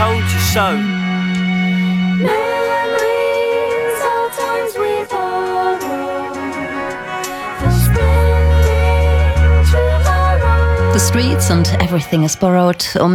told you so. Memories of times we borrowed, for spending tomorrow. The Streets und Everything is Borrowed um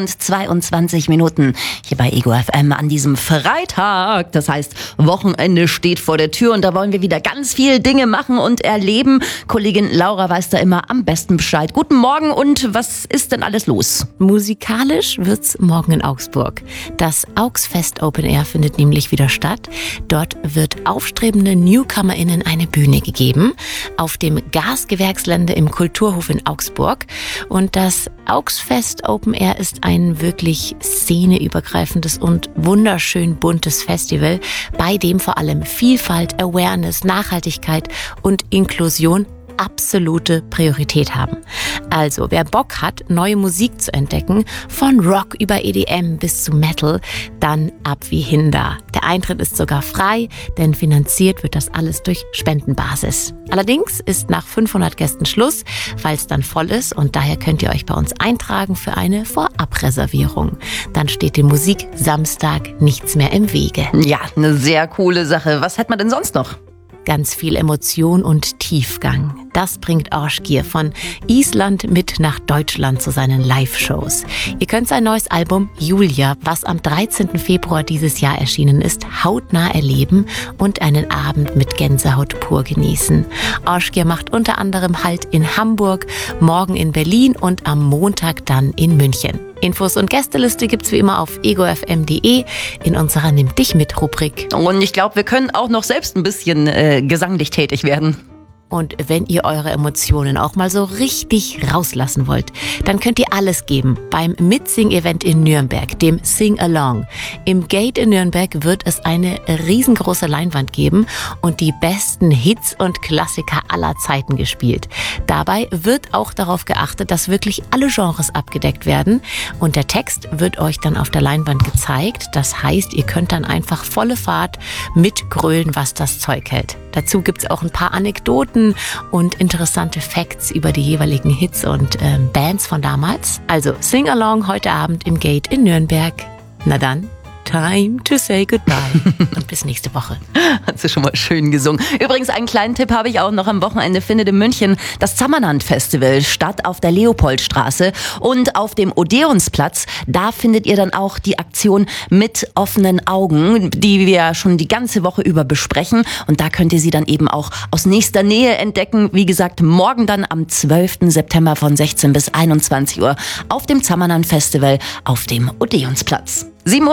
7:22 hier bei Ego FM an diesem Freitag. Das heißt, Wochenende steht vor der Tür und da wollen wir wieder ganz viele Dinge machen und erleben. Kollegin Laura weiß da immer am besten Bescheid. Guten Morgen und was ist denn alles los? Musikalisch wird's morgen in Augsburg. Das Augsfest Open Air findet nämlich wieder statt. Dort wird aufstrebenden NewcomerInnen eine Bühne gegeben. Auf dem Gasgewerksgelände im Kulturhof in Augsburg. Und das Augsfest Open Air ist ein wirklich szeneübergreifendes und wunderschön buntes Festival, bei dem vor allem Vielfalt, Awareness, Nachhaltigkeit und Inklusion absolute Priorität haben. Also, wer Bock hat, neue Musik zu entdecken, von Rock über EDM bis zu Metal, dann ab wie hin da. Der Eintritt ist sogar frei, denn finanziert wird das alles durch Spendenbasis. Allerdings ist nach 500 Gästen Schluss, weil es dann voll ist und daher könnt ihr euch bei uns eintragen für eine Vorabreservierung. Dann steht dem Musik Samstag nichts mehr im Wege. Ja, eine sehr coole Sache. Was hat man denn sonst noch? Ganz viel Emotion und Tiefgang. Das bringt Ásgeir von Island mit nach Deutschland zu seinen Live-Shows. Ihr könnt sein neues Album Julia, was am 13. Februar dieses Jahr erschienen ist, hautnah erleben und einen Abend mit Gänsehaut pur genießen. Ásgeir macht unter anderem Halt in Hamburg, morgen in Berlin und am Montag dann in München. Infos und Gästeliste gibt's wie immer auf egofm.de in unserer Nimm dich mit Rubrik. Und ich glaube, wir können auch noch selbst ein bisschen gesanglich tätig werden. Und wenn ihr eure Emotionen auch mal so richtig rauslassen wollt, dann könnt ihr alles geben beim Mitsing-Event in Nürnberg, dem Sing Along. Im Gate in Nürnberg wird es eine riesengroße Leinwand geben und die besten Hits und Klassiker aller Zeiten gespielt. Dabei wird auch darauf geachtet, dass wirklich alle Genres abgedeckt werden und der Text wird euch dann auf der Leinwand gezeigt. Das heißt, ihr könnt dann einfach volle Fahrt mitgrölen, was das Zeug hält. Dazu gibt's auch ein paar Anekdoten und interessante Facts über die jeweiligen Hits und Bands von damals. Also Sing Along heute Abend im Gate in Nürnberg. Na dann, time to say goodbye und bis nächste Woche. Hat sie schon mal schön gesungen. Übrigens, einen kleinen Tipp habe ich auch noch. Am Wochenende findet in München das Zammerland-Festival statt auf der Leopoldstraße und auf dem Odeonsplatz. Da findet ihr dann auch die Aktion mit offenen Augen, die wir ja schon die ganze Woche über besprechen. Und da könnt ihr sie dann eben auch aus nächster Nähe entdecken. Wie gesagt, morgen dann am 12. September von 16 bis 21 Uhr auf dem Zammerland-Festival auf dem Odeonsplatz.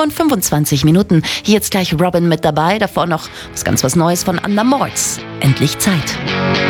7:25. Hier jetzt gleich Robin mit dabei. Davor noch was Neues von Anna Mortz. Endlich Zeit.